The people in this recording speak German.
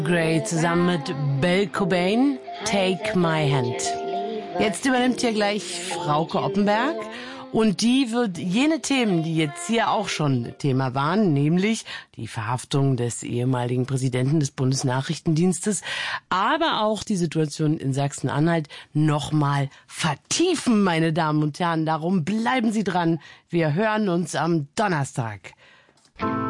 Gray zusammen mit Bill Cobain, Take My Hand. Jetzt übernimmt hier gleich Frauke Oppenberg und die wird jene Themen, die jetzt hier auch schon Thema waren, nämlich die Verhaftung des ehemaligen Präsidenten des Bundesnachrichtendienstes, aber auch die Situation in Sachsen-Anhalt nochmal vertiefen, meine Damen und Herren. Darum bleiben Sie dran. Wir hören uns am Donnerstag.